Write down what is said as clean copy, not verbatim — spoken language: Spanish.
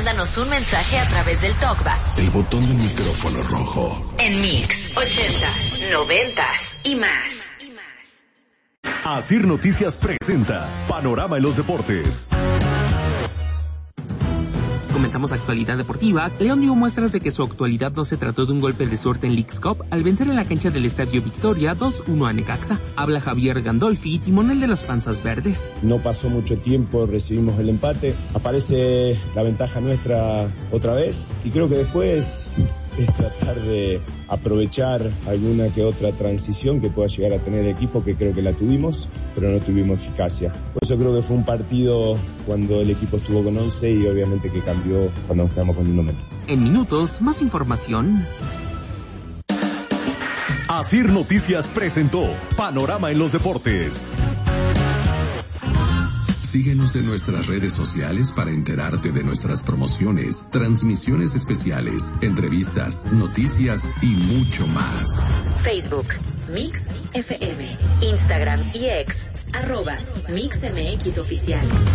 mándanos un mensaje a través del TalkBack. El botón del micrófono rojo. En Mix, 80s, 90s y más. Asir Noticias presenta Panorama en los Deportes. Comenzamos actualidad deportiva. León dio muestras de que su actualidad no se trató de un golpe de suerte en Leagues Cup al vencer en la cancha del Estadio Victoria 2-1 a Necaxa. Habla Javier Gandolfi, timonel de las Panzas Verdes. No pasó mucho tiempo, recibimos el empate, aparece la ventaja nuestra otra vez y creo que después es tratar de aprovechar alguna que otra transición que pueda llegar a tener el equipo, que creo que la tuvimos, pero no tuvimos eficacia. Por eso creo que fue un partido cuando el equipo estuvo con 11 y obviamente que cambió cuando nos quedamos con un momento. En minutos, más información. Asir Noticias presentó Panorama en los Deportes. Síguenos en nuestras redes sociales para enterarte de nuestras promociones, transmisiones especiales, entrevistas, noticias y mucho más. Facebook, Mix FM, Instagram y X, @MixMX Oficial.